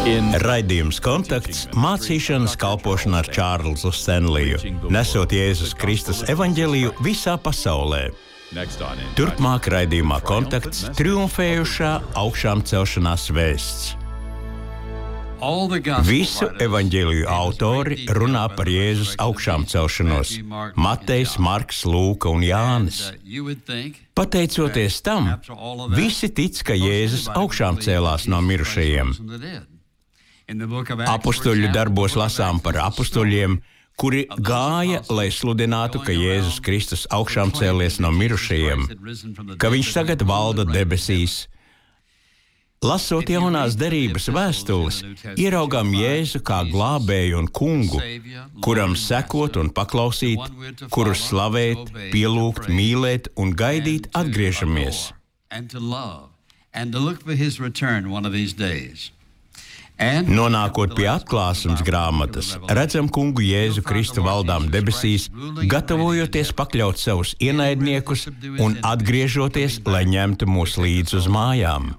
Raidījums Kontakts mācīšanas kalpošana ar Čārlzu Stenliju, nesot Jēzus Kristus evaņģeliju visā pasaulē. Turpmāk raidījumā Kontakts triumfējušā augšām celšanās vēsts. Visu evaņģēliju autori runā par Jēzus augšām celšanos – Matejs, Marks, Lūka un Jānis. Pateicoties tam, visi tic, ka Jēzus augšām cēlās no mirušajiem. Apostoļu darbos lasām par apostoļiem, kuri gāja, lai sludinātu, ka Jēzus Kristus augšām cēlies no mirušajiem, ka viņš tagad valda debesīs. Lasot jaunās derības vēstules, ieraugām Jēzu kā glābēju un kungu, kuram sekot un paklausīt, kuru slavēt, pielūgt, mīlēt un gaidīt atgriežamies. Nonākot pie atklāsmes grāmatas, redzam kungu Jēzu Kristu valdām debesīs, gatavojoties pakļaut savus ienaidniekus un atgriežoties, lai ņemtu mūs līdz uz mājām.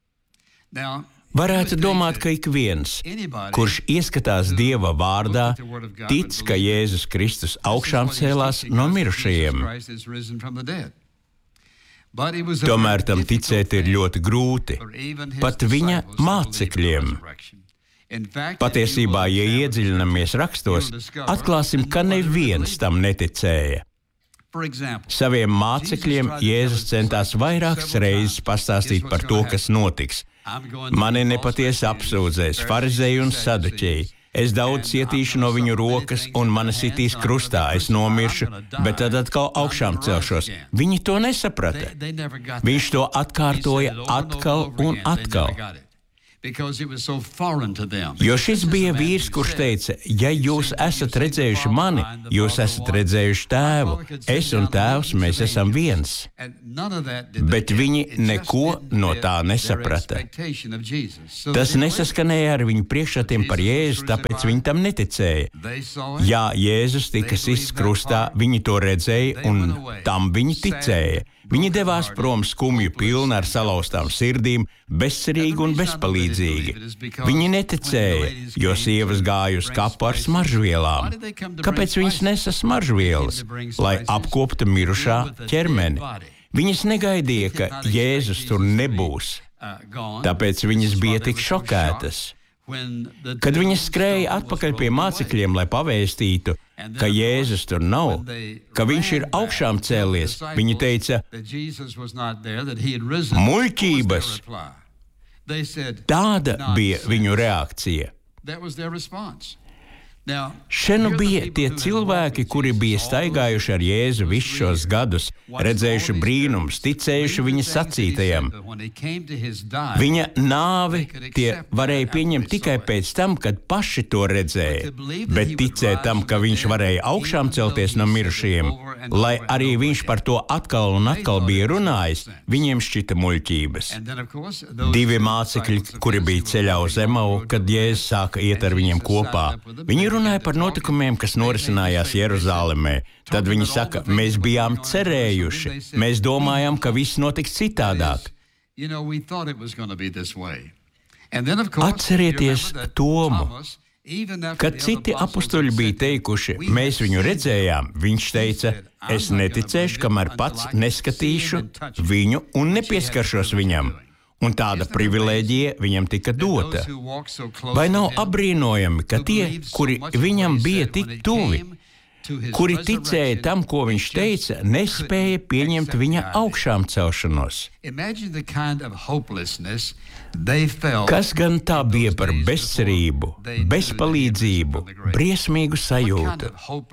Varētu domāt, ka ik viens, kurš ieskatās Dieva vārdā, tic, ka Jēzus Kristus augšām cēlās no mirušajiem. Tomēr tam ticēt ir ļoti grūti, pat viņa mācekļiem. Patiesībā, ja iedziļinamies rakstos, atklāsim, ka neviens tam neticēja. Saviem mācekļiem Jēzus centās vairākas reizes pastāstīt par to, kas notiks. Mani nepatiesi apsūdzēs farizēji un saduķēji. Es daudz cietīšu no viņu rokas, un mani sitīs krustā, es nomiršu, bet tad atkal augšām celšos. Viņi to nesaprata. Viņš to atkārtoja atkal un atkal. Jo šis bija vīrs, kurš teica, ja jūs esat redzējuši mani, jūs esat redzējuši tēvu. Es un tēvs, mēs esam viens. Bet viņi neko no tā nesaprata. Tas nesaskanēja ar viņu priekšstatiem par Jēzu, tāpēc viņi tam neticēja. Jā, Jēzus tika sists krustā, viņi to redzēja un tam viņi ticēja. Viņi devās prom skumju pilni ar salauztām sirdīm, bezcerīgi un bezpalīdzīgi. Viņi neticēja, jo sievas gāja uz kapu ar smaržvielām. Kāpēc viņas nesa smaržvielas? Lai apkoptu mirušā ķermeni. Viņas negaidīja, ka Jēzus tur nebūs. Tāpēc viņas bija tik šokētas. Kad viņas skrēja atpakaļ pie mācekļiem, lai pavēstītu, ka Jēzus tur nav, ka viņš ir augšām cēlies, viņi teica, muļķības! Tāda bija viņu reakcija. Šeit nu bija tie cilvēki, kuri bija staigājuši ar Jēzu visus šos gadus, redzējuši brīnumus, ticējuši viņa sacītajam. Viņa nāvi tie varēja pieņemt tikai pēc tam, kad paši to redzēja, bet ticēt tam, ka viņš varēja augšām celties no mirušajiem, lai arī viņš par to atkal un atkal bija runājis, viņiem šķita muļķības. Divi mācekļi, kuri bija ceļā uz Emau, kad Jēzus sāka iet ar viņiem kopā, viņi runāja par notikumiem, kas norisinājās Jeruzālemē. Tad viņi saka, mēs bijām cerējuši, mēs domājām, ka viss notiks citādāk. Atcerieties Tomu. Kad citi apustuļi bija teikuši, mēs viņu redzējām, viņš teica, es neticēšu, kamēr pats neskatīšu viņu un nepieskaršos viņam. Un tāda privilēģija viņam tika dota. Vai nav apbrīnojami, ka tie, kuri viņam bija tik tuvi, kuri ticēja tam, ko viņš teica, nespēja pieņemt viņa augšām celšanos? Kas gan tā bija par bezcerību, bezpalīdzību, briesmīgu sajūtu?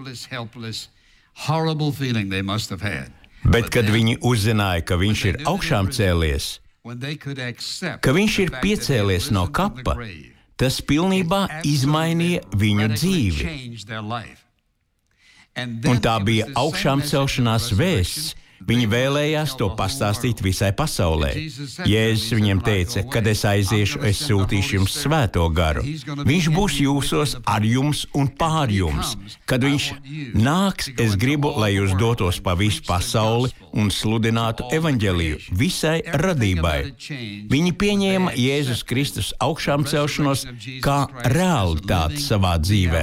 Bet, kad viņi uzzināja, ka viņš ir augšām cēlies, ka viņš ir piecēlies no kapa, tas pilnībā izmainīja viņu dzīvi. Un tā bija augšām celšanās vēsts, Viņi vēlējās to pastāstīt visai pasaulē. Jēzus viņiem teica, kad es aiziešu, es sūtīšu jums svēto garu. Viņš būs jūsos, ar jums un pār jums. Kad viņš nāks, es gribu, lai jūs dotos pa visu pasauli un sludinātu evaņģeliju visai radībai. Viņi pieņēma Jēzus Kristus augšām celšanos kā realitāti savā dzīvē.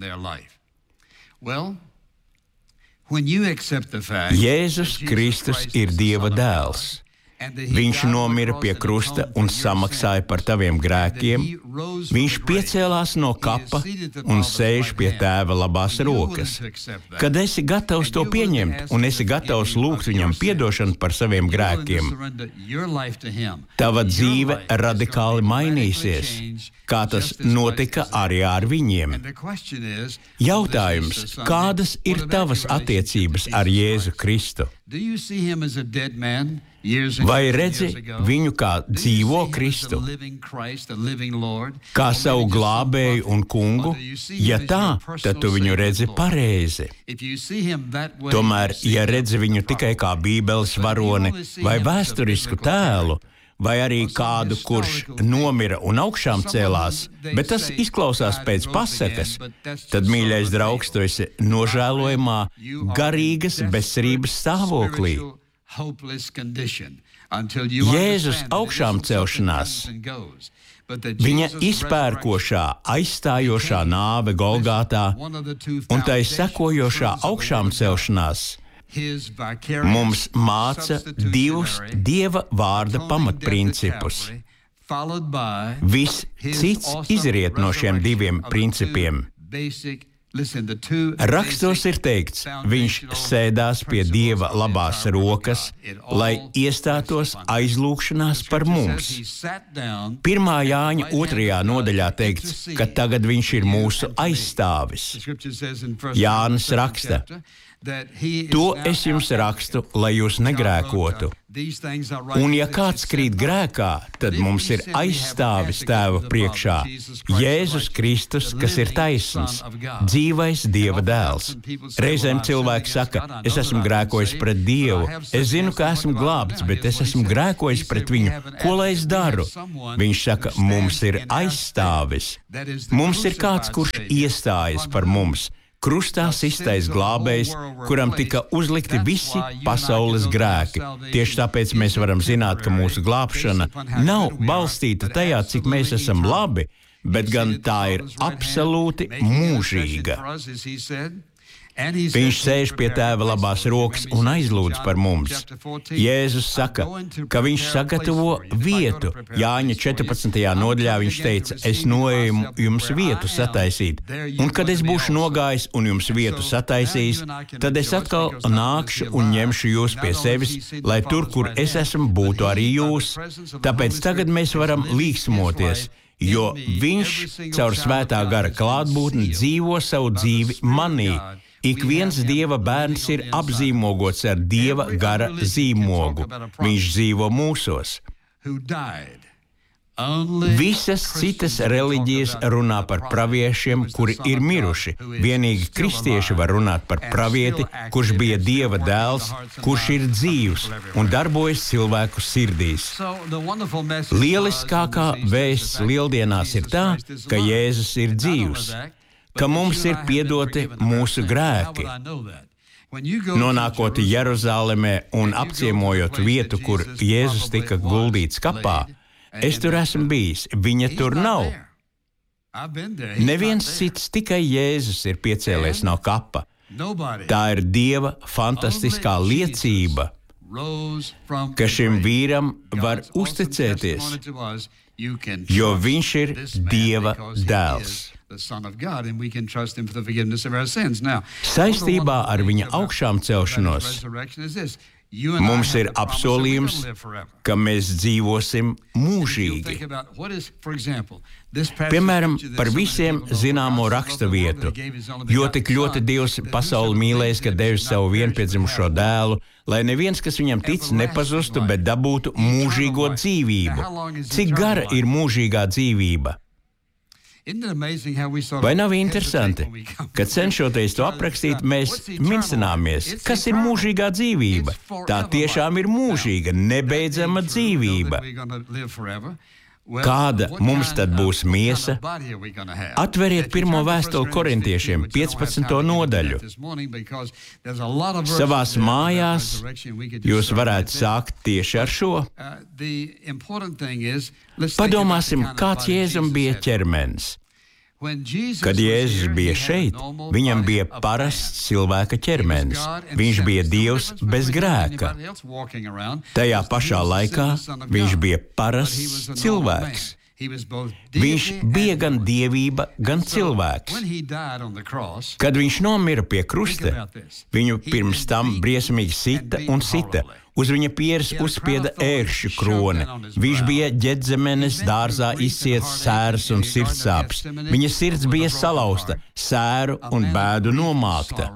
Jēzus Kristus ir Dieva dēls. Viņš nomira pie krusta un samaksāja par taviem grēkiem. Viņš piecēlās no kapa un sēž pie Tēva labās rokas. Kad esi gatavs to pieņemt un esi gatavs lūgt viņam piedošanu par saviem grēkiem, tava dzīve radikāli mainīsies, kā tas notika arī ar viņiem. Jautājums, kādas ir tavas attiecības ar Jēzu Kristu? Vai redzi viņu kā dzīvo Kristu, kā savu glābēju un kungu? Ja tā, tad tu viņu redzi pareizi. Tomēr, ja redzi viņu tikai kā Bībeles varoni vai vēsturisku tēlu, vai arī kādu, kurš nomira un augšām cēlās, bet tas izklausās pēc pasakas, tad, mīļais draugs, tu esi nožēlojamā garīgas bezcerības stāvoklī. Jēzus augšām celšanās, viņa izpērkošā, aizstājošā nāve Golgātā un tai sekojošā augšām celšanās mums māca divus Dieva vārda pamatprincipus. Viss cits izriet no šiem diviem principiem. Rakstos ir teikts, viņš sēdās pie Dieva labās rokas, lai iestātos aizlūgšanās par mums. 1. Jāņa 2. nodaļā teikts, ka tagad viņš ir mūsu aizstāvis. Jānis raksta, to es jums rakstu, lai jūs negrēkotu. Un ja kāds krīt grēkā, tad mums ir aizstāvis Tēva priekšā Jēzus Kristus, kas ir taisns, dzīvais Dieva dēls. Reizēm cilvēki saka, es esmu grēkojis pret Dievu, es zinu, ka esmu glābts, bet es esmu grēkojis pret viņu. Ko lai es daru? Viņš saka, mums ir aizstāvis. Mums ir kāds, kurš iestājas par mums. Krustā sistais glābējs, kuram tika uzlikti visi pasaules grēki. Tieši tāpēc mēs varam zināt, ka mūsu glābšana nav balstīta tajā, cik mēs esam labi, bet gan tā ir absolūti mūžīga. Viņš sēž pie Tēva labās rokas un aizlūdz par mums. Jēzus saka, ka viņš sagatavo vietu. Jāņa 14. nodaļā viņš teica, es noeju jums vietu sataisīt. Un kad es būšu nogājis un jums vietu sataisījis, tad es atkal nākšu un ņemšu jūs pie sevis, lai tur, kur es esmu, būtu arī jūs. Tāpēc tagad mēs varam līksmoties, jo viņš caur svētā gara klātbūtni dzīvo savu dzīvi manī. Ik viens Dieva bērns ir apzīmogots ar Dieva gara zīmogu. Viņš dzīvo mūsos. Visas citas reliģijas runā par praviešiem, kuri ir miruši. Vienīgi kristieši var runāt par pravieti, kurš bija Dieva dēls, kurš ir dzīvs un darbojas cilvēku sirdīs. Lieliskākā vēsts lieldienās ir tā, ka Jēzus ir dzīvs, ka mums ir piedoti mūsu grēki. Nonākot Jeruzālemē un apciemojot vietu, kur Jēzus tika guldīts kapā, es tur esmu bijis, viņa tur nav. Neviens cits, tikai Jēzus ir piecēlies no kapa. Tā ir Dieva fantastiskā liecība, ka šim vīram var uzticēties, jo viņš ir Dieva dēls. Saistībā ar viņa augšām celšanos mums ir apsolījums, ka mēs dzīvosim mūžīgi. Piemēram, par visiem zināmo raksta vietu, jo tik ļoti Dievs pasauli mīlējis, ka devis savu vienpiedzimušo dēlu, lai neviens, kas viņam tic, nepazustu, bet dabūtu mūžīgo dzīvību. Cik gara ir mūžīgā dzīvība? Vai nav interesanti, ka cenšoties to aprakstīt, mēs mincināmies, kas ir mūžīgā dzīvība? Tā tiešām ir mūžīga, nebeidzama dzīvība. Kāda mums tad būs miesa? Atveriet 1. vēstuli Korintiešiem, 15. nodaļu. Savās mājās jūs varētu sākt tieši ar šo. Padomāsim, kāds Jēzum bija ķermenis. Kad Jēzus bija šeit, viņam bija parasts cilvēka ķermenis. Viņš bija Dievs bez grēka. Tajā pašā laikā viņš bija parasts cilvēks. Viņš bija gan dievība, gan cilvēks. Kad viņš nomira pie krusta, viņu pirms tam briesmīgi sita un sita. Uz viņa pieres uzspieda ērkšķu kroni. Viņš bija Ģedzemenes dārzā izciets sēras un sirdsāpes. Viņa sirds bija salauzta, sēru un bēdu nomākta.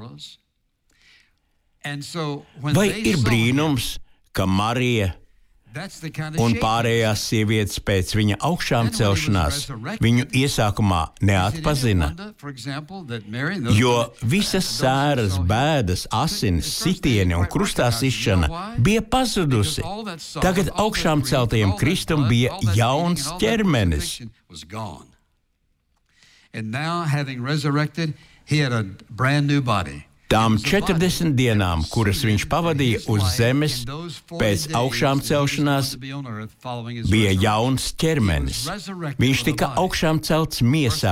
Vai ir brīnums, ka Marija un pārējās sievietes pēc viņa augšām celšanās viņu iesākumā neatpazina, jo visas sēras, bēdas, asinis, sitieni un krustā sišana bija pazudusi. Tagad augšām celtajam Kristum bija jauns ķermenis. Tām 40 dienām, kuras viņš pavadīja uz zemes, pēc augšām celšanās, bija jauns ķermenis. Viņš tika augšām celts miesā.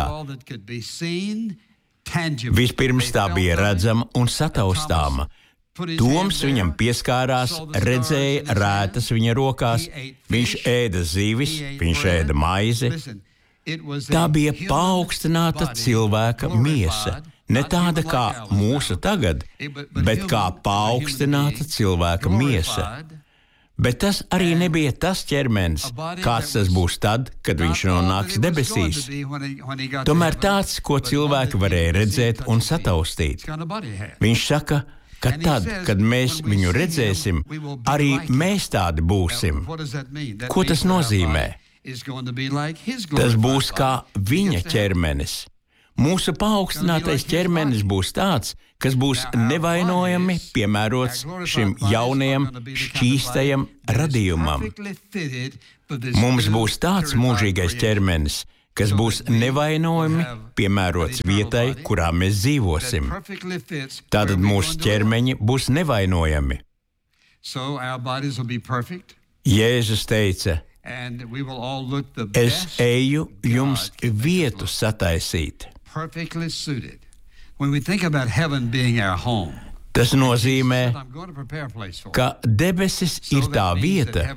Vispirms tā bija redzama un sataustāma. Toms viņam pieskārās, redzēja rētas viņa rokās, viņš ēda zivis, viņš ēda maizi. Tā bija paaugstināta cilvēka miesa. Ne tāda kā mūsu tagad, bet kā paaugstināta cilvēka miesa. Bet tas arī nebija tas ķermenis, kāds tas būs tad, kad viņš nonāks debesīs. Tomēr tāds, ko cilvēki varēja redzēt un sataustīt. Viņš saka, ka tad, kad mēs viņu redzēsim, arī mēs tādi būsim. Ko tas nozīmē? Tas būs kā viņa ķermenis. Mūsu paaugstinātais ķermenis būs tāds, kas būs nevainojami piemērots šim jaunajam, šķīstajam radījumam. Mums būs tāds mūžīgais ķermenis, kas būs nevainojami piemērots vietai, kurā mēs dzīvosim. Tātad mūsu ķermeņi būs nevainojami. Jēzus teica, es eju jums vietu sataisīt. Tas nozīmē, ka debesis ir tā vieta,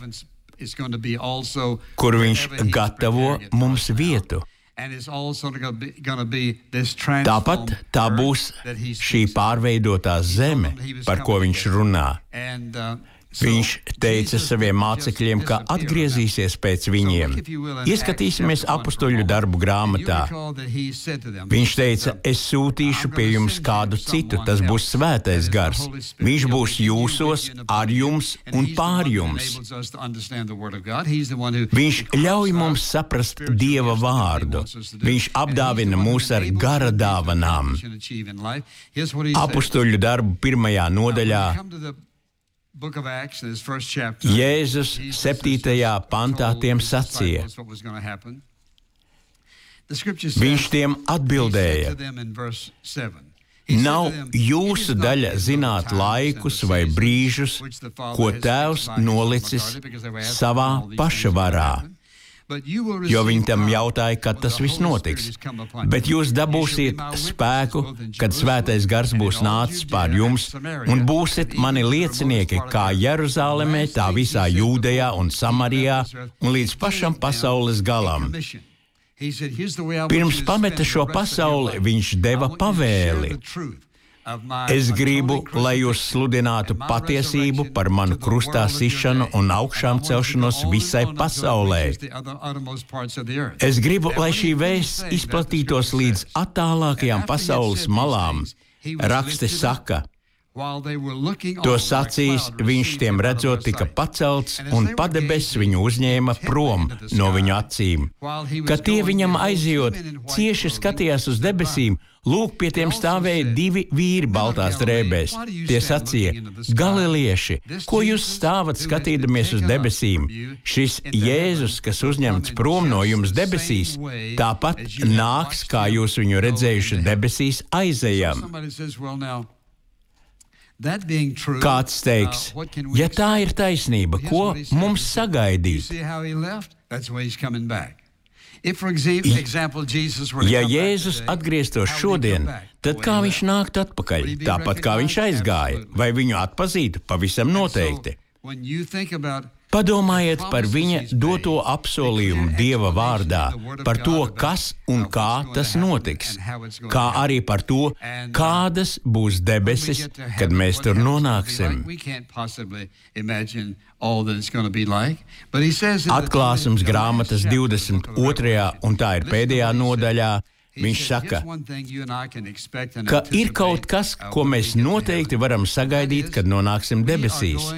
kur viņš gatavo mums vietu. Tāpat tā būs šī pārveidotā zeme, par ko viņš runā. Viņš teica saviem mācekļiem, ka atgriezīsies pēc viņiem. Ieskatīsimies apustuļu darbu grāmatā. Viņš teica, es sūtīšu pie jums kādu citu, tas būs svētais gars. Viņš būs jūsos, ar jums un pār jums. Viņš ļauj mums saprast Dieva vārdu. Viņš apdāvina mūs ar gara dāvanām. Apustuļu darbu 1. nodaļā Jēzus 7. pantā tiem sacīja. Viņš tiem atbildēja: nav jūsu daļa zināt laikus vai brīžus, ko Tēvs nolicis savā paša varā. Jo viņi tam jautāja, kad tas viss notiks. Bet jūs dabūsiet spēku, kad svētais gars būs nācis pār jums, un būsiet mani liecinieki kā Jeruzālemē, tā visā Jūdejā un Samarijā, un līdz pašam pasaules galam. Pirms pameta šo pasauli, viņš deva pavēli. Es gribu, lai jūs sludinātu patiesību par manu krustā sišanu un augšām celšanos visai pasaulē. Es gribu, lai šī vēsts izplatītos līdz attālākajām pasaules malām. Raksti saka, To sacījis, viņš tiem redzot tika pacelts, un padebesis viņu uzņēma prom no viņu acīm. Kad tie viņam aizejot, cieši skatījās uz debesīm, lūk, pie tiem stāvēja 2 vīri baltās drēbēs. Tie sacīja: Galilieši, ko jūs stāvat skatīdamies uz debesīm? Šis Jēzus, kas uzņemts prom no jums debesīs, tāpat nāks, kā jūs viņu redzējuši debesīs, aizejam. Kāds teiks, ja tā ir taisnība, ko mums sagaidīt? Ja Jēzus atgrieztos šodien, tad kā viņš nāktu atpakaļ? Tāpat kā viņš aizgāja, vai viņu atpazītu? Pavisam noteikti. Padomājiet par viņa doto apsolījumu Dieva vārdā, par to, kas un kā tas notiks, kā arī par to, kādas būs debesis, kad mēs tur nonāksim. Atklāsums grāmatas 22. un tā ir pēdējā nodaļā. Viņš saka, ka ir kaut kas, ko mēs noteikti varam sagaidīt, kad nonāksim debesīs.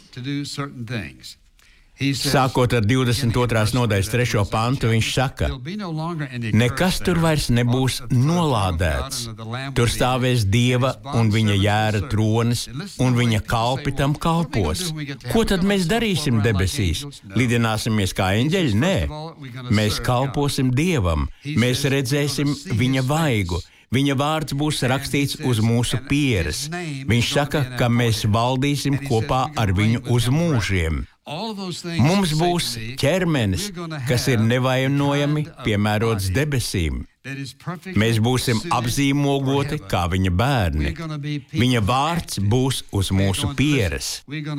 Sākot ar 22. nodaļas 3. pantu, viņš saka, nekas tur vairs nebūs nolādēts. Tur stāvēs Dieva un viņa jēra tronis, un viņa kalpi tam kalpos. Ko tad mēs darīsim debesīs? Lidināsimies kā eņģeļi? Nē, mēs kalposim Dievam, mēs redzēsim viņa vaigu. Viņa vārds būs rakstīts uz mūsu pieres. Viņš saka, ka mēs valdīsim kopā ar viņu uz mūžiem. Mums būs ķermenis, kas ir nevainojami piemērots debesīm. Mēs būsim apzīmogoti kā viņa bērni. Viņa vārds būs uz mūsu pieres.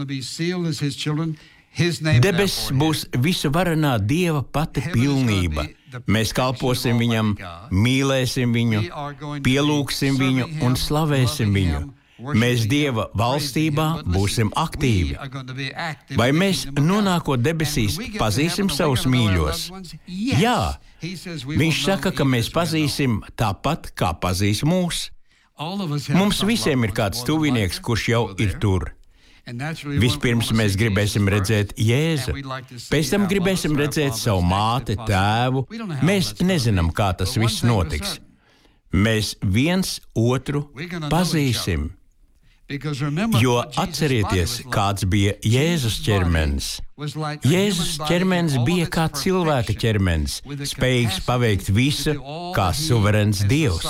Debesis būs visuvarenā Dieva pati pilnība. Mēs kalposim viņam, mīlēsim viņu, pielūgsim viņu un slavēsim viņu. Mēs Dieva valstībā būsim aktīvi. Vai mēs, nonākot debesīs, pazīsim savus mīļos? Jā, viņš saka, ka mēs pazīsim tāpat, kā pazīs mūs. Mums visiem ir kāds tuvinieks, kurš jau ir tur. Vispirms mēs gribēsim redzēt Jēzu, pēc tam gribēsim redzēt savu māti, tēvu. Mēs nezinām, kā tas viss notiks. Mēs viens otru pazīsim. Jo atcerieties, kāds bija Jēzus ķermenis. Jēzus ķermenis bija kā cilvēka ķermenis, spējīgs paveikt visu, kā suverēns Dievs.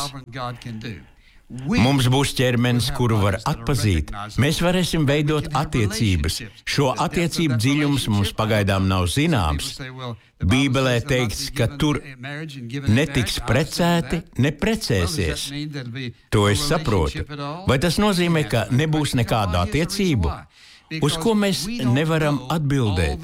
Mums būs ķermenis, kuru var atpazīt. Mēs varēsim veidot attiecības. Šo attiecību dziļums mums pagaidām nav zināms. Bībelē teikts, ka tur netiks precēti, ne precēsies. To es saprotu. Vai tas nozīmē, ka nebūs nekādu attiecību? Uz ko mēs nevaram atbildēt?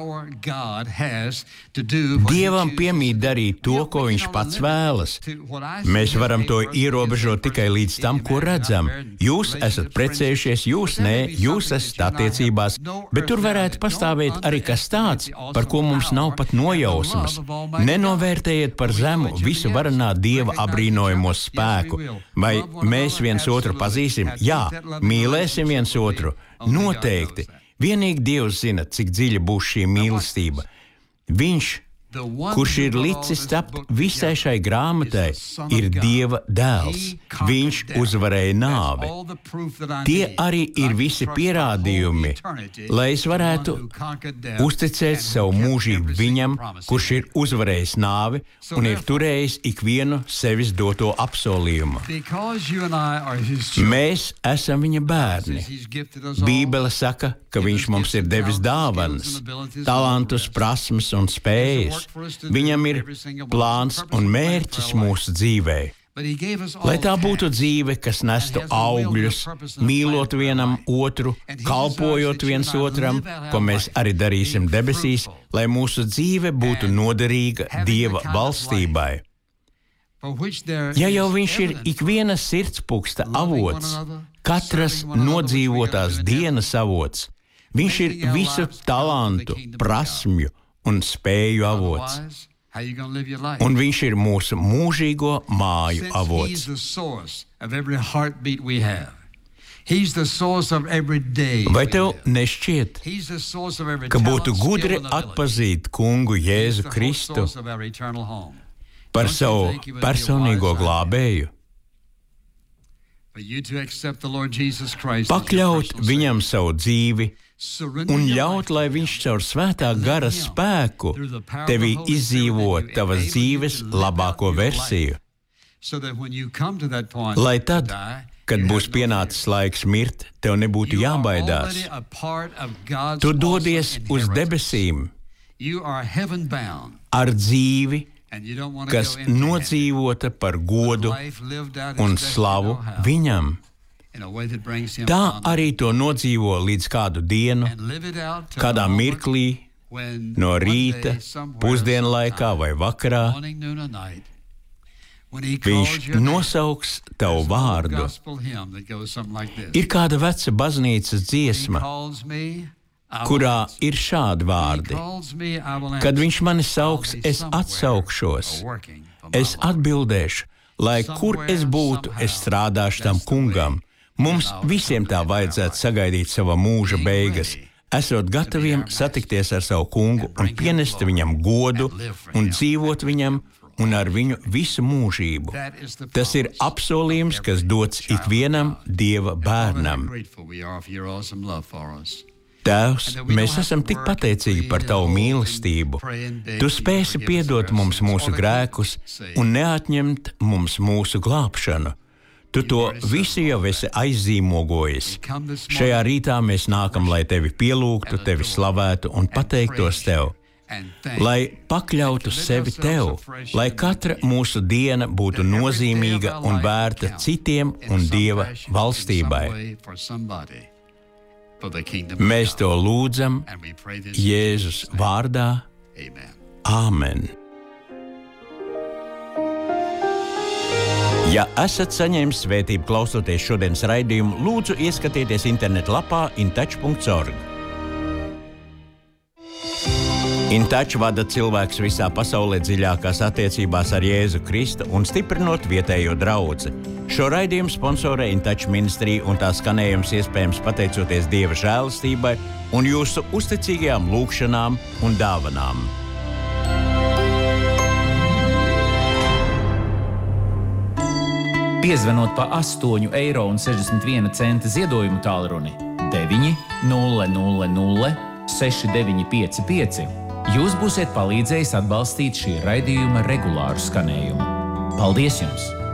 Dievam piemīt darīt to, ko viņš pats vēlas. Mēs varam to ierobežot tikai līdz tam, ko redzam. Jūs esat precējušies, jūs nē, jūs esat attiecībās, bet tur varētu pastāvēt arī kas tāds, par ko mums nav pat nojausmas. Nenovērtējiet par zemu visu varenā Dieva abrīnojamo spēku. Vai mēs viens otru pazīsim? Jā, mīlēsim viens otru. Noteikti. Vienīgi Dievs zina, cik dziļa būs šī mīlestība. Viņš, kurš ir licis tapt visai šai grāmatai, ir Dieva dēls. Viņš uzvarēja nāvi. Tie arī ir visi pierādījumi, lai es varētu uzticēt savu mūžību viņam, kurš ir uzvarējis nāvi un ir turējis ikvienu sevis doto apsolījumu. Mēs esam viņa bērni. Bībele saka, ka viņš mums ir devis dāvanas, talantus, prasmes un spējas. Viņam ir plāns un mērķis mūsu dzīvē. Lai tā būtu dzīve, kas nestu augļus, mīlot vienam otru, kalpojot viens otram, ko mēs arī darīsim debesīs, lai mūsu dzīve būtu noderīga Dieva valstībai. Ja jau viņš ir ikvienas sirdspuksta avots, katras nodzīvotās dienas avots, viņš ir visu talantu, prasmju un spēju avots. Un viņš ir mūsu mūžīgo māju avots. Vai tev nešķiet, ka būtu gudri atpazīt kungu Jēzu Kristu par savu personīgo glābēju? Pakļaut viņam savu dzīvi un ļaut, lai viņš caur svētā gara spēku tevī izdzīvo tavas dzīves labāko versiju. Lai tad, kad būs pienācis laiks mirt, tev nebūtu jābaidās. Tu dodies uz debesīm ar dzīvi, kas nodzīvota par godu un slavu viņam. Tā arī to nodzīvo līdz kādu dienu, kādā mirklī, no rīta, pusdienlaikā vai vakarā. Viņš nosauks tavu vārdu. Ir kāda veca baznīcas dziesma, kurā ir šādi vārdi. Kad viņš mani sauks, es atsaukšos. Es atbildēšu, lai kur es būtu, es strādāšu tam kungam. Mums visiem tā vajadzētu sagaidīt sava mūža beigas, esot gataviem satikties ar savu kungu un pienest viņam godu un dzīvot viņam un ar viņu visu mūžību. Tas ir apsolījums, kas dots ikvienam Dieva bērnam. Tēvs, mēs esam tik pateicīgi par tavu mīlestību. Tu spēsi piedot mums mūsu grēkus un neatņemt mums mūsu glābšanu. Tu to visu jau esi aizzīmogojis. Šajā rītā mēs nākam, lai tevi pielūgtu, tevi slavētu un pateiktos tev. Lai pakļautu sevi tev, lai katra mūsu diena būtu nozīmīga un vērta citiem un Dieva valstībai. Mēs to lūdzam Jēzus vārdā. Āmen. Ja esat saņēmis svētību klausoties šodienas raidījumu, lūdzu ieskatieties internetlapā intouch.org. InTouch vada cilvēks visā pasaulē dziļākās attiecībās ar Jēzu Kristu un stiprinot vietējo draudzi. Šo raidījumu sponsorē InTouch ministrija un tā skanējums iespējams pateicoties Dieva žēlastībai un jūsu uzticīgajām lūgšanām un dāvanām. Piezvanot pa 8,61 € ziedojumu tālruni 900 6955, jūs būsiet palīdzējis atbalstīt šī raidījuma regulāru skanējumu. Paldies jums!